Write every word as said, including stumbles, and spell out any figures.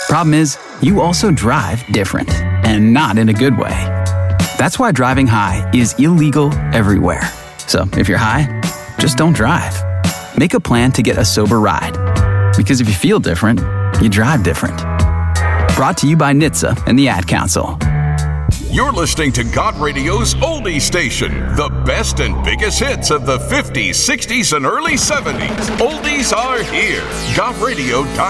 Problem is, you also drive different, and not in a good way. That's why driving high is illegal everywhere. So if you're high, just don't drive. Make a plan to get a sober ride. Because if you feel different, you drive different. Brought to you by N H T S A and the Ad Council. You're listening to God Radio's Oldie Station, the best and biggest hits of the fifties, sixties, and early seventies. Oldies are here. God Radio dot com